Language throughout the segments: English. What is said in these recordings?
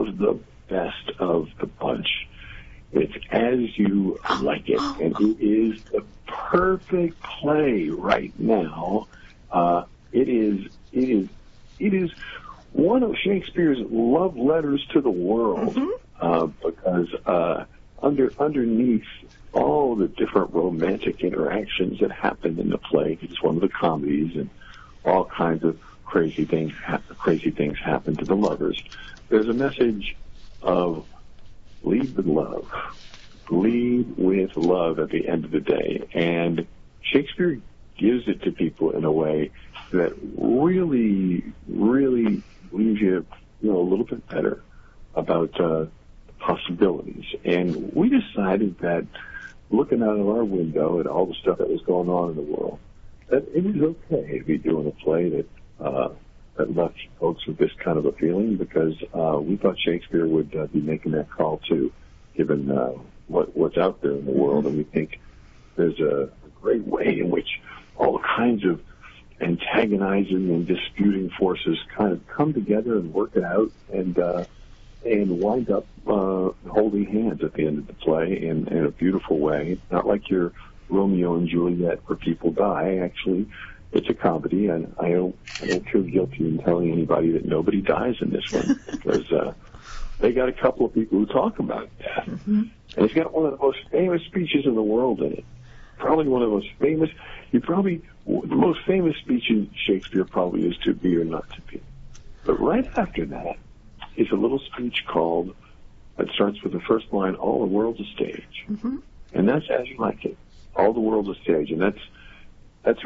of the best of the bunch. It's As You Like It, and it is the perfect play right now. It is one of Shakespeare's love letters to the world, because underneath all the different romantic interactions that happen in the play, it's one of the comedies, and all kinds of crazy things happen to the lovers. There's a message of lead with love. Lead with love at the end of the day. And Shakespeare gives it to people in a way that really, really leaves you, a little bit better about possibilities. And we decided that, looking out of our window at all the stuff that was going on in the world, that it was okay to be doing a play that left folks with this kind of a feeling, because we thought Shakespeare would be making that call too, given what's out there in the world. And we think there's a great way in which all kinds of antagonizing and disputing forces kind of come together and work it out, and wind up holding hands at the end of the play in a beautiful way. Not like your Romeo and Juliet where people die. Actually, it's a comedy, and I don't feel guilty in telling anybody that nobody dies in this one, because they got a couple of people who talk about death. And it's got one of the most famous speeches in the world in it. Probably one of the most famous. The most famous speech in Shakespeare probably is To Be or Not to Be. But right after that is a little speech that starts with the first line, All the World's a Stage. And that's As You Like It. All the World's a Stage. And that's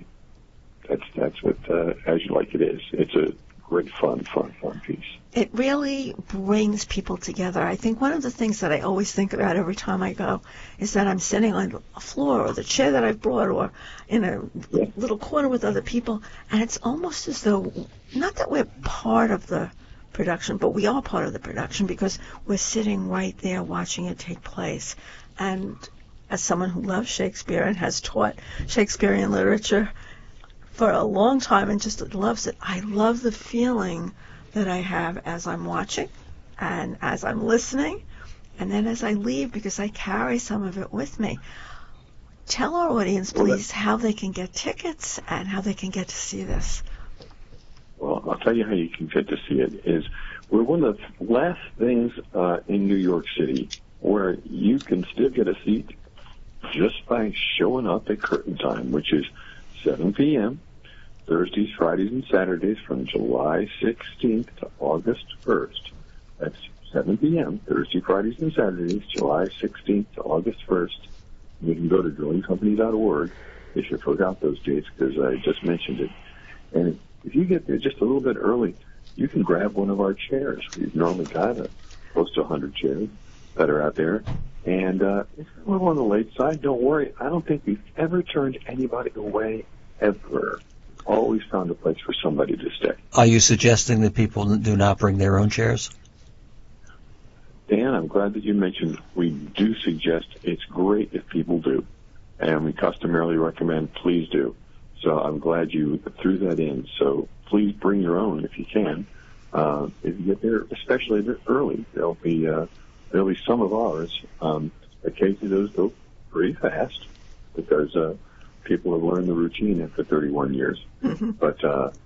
what As You Like It is. It's a great, fun piece. It really brings people together. I think one of the things that I always think about every time I go is that I'm sitting on a floor or the chair that I've brought or in a little corner with other people, and it's almost as though, not that we're part of the production, but we are part of the production because we're sitting right there watching it take place. And as someone who loves Shakespeare and has taught Shakespearean literature for a long time and just loves it, I love the feeling that I have as I'm watching and as I'm listening and then as I leave, because I carry some of it with me. Tell our audience, please, how they can get tickets and how they can get to see this. Well, I'll tell you how you can get to see it. We're one of the last things in New York City where you can still get a seat just by showing up at curtain time, which is 7 p.m., Thursdays, Fridays, and Saturdays from July 16th to August 1st. That's 7 p.m., Thursday, Fridays, and Saturdays, July 16th to August 1st. You can go to drillingcompany.org if you forgot those dates, because I just mentioned it. And if you get there just a little bit early, you can grab one of our chairs. We've normally got close to 100 chairs that are out there. And it's a little on the late side. Don't worry. I don't think we've ever turned anybody away, ever. Always found a place for somebody to stay. Are you suggesting that people do not bring their own chairs? Dan, I'm glad that you mentioned we do suggest it's great if people do. And we customarily recommend please do. So I'm glad you threw that in. So please bring your own if you can. If you get there, especially a bit early, there'll be some of ours. Occasionally those go pretty fast because people have learned the routine after 31 years. But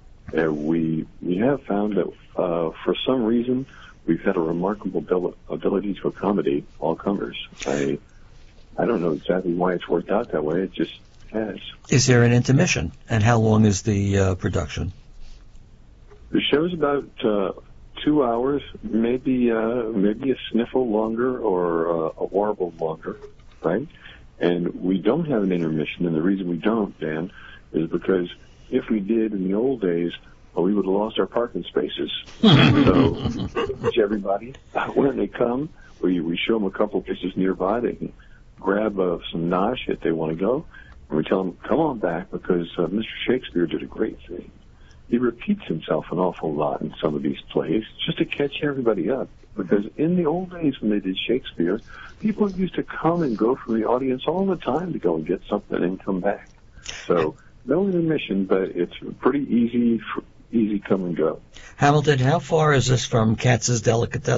we have found that for some reason we've had a remarkable ability to accommodate all comers. I don't know exactly why it's worked out that way. It just has. Is there an intermission? And how long is the production? The show's about 2 hours, maybe a sniffle longer or a warble longer, right? And we don't have an intermission, and the reason we don't, Dan, is because if we did in the old days, we would have lost our parking spaces. So, everybody, when they come, we show them a couple places nearby. They can grab some nosh if they want to go, and we tell them, come on back, because Mr. Shakespeare did a great thing. He repeats himself an awful lot in some of these plays just to catch everybody up. Because in the old days when they did Shakespeare, people used to come and go from the audience all the time to go and get something and come back. So no intermission, but it's pretty easy come and go. Hamilton, how far is this from Katz's Delicatessen?